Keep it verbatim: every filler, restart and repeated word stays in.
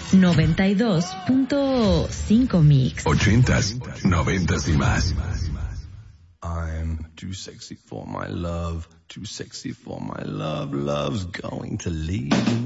noventa y dos punto cinco Mix. Ochentas, noventas y más. I'm too sexy for my love, too sexy for my love, love's going to leave me.